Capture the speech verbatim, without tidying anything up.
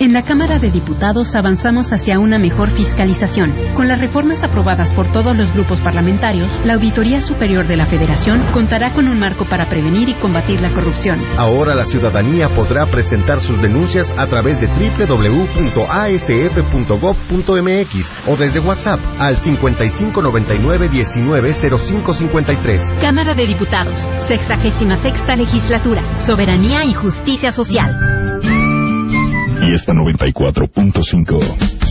En la Cámara de Diputados avanzamos hacia una mejor fiscalización. Con las reformas aprobadas por todos los grupos parlamentarios, la Auditoría Superior de la Federación contará con un marco para prevenir y combatir la corrupción. Ahora la ciudadanía podrá presentar sus denuncias a través de doble u doble u doble u punto a s f punto gob punto m x o desde WhatsApp al cincuenta y cinco noventa y nueve diecinueve cero cinco cincuenta y tres. Cámara de Diputados, sexagésima sexta legislatura, soberanía y justicia social. Y esta noventa y cuatro punto cinco.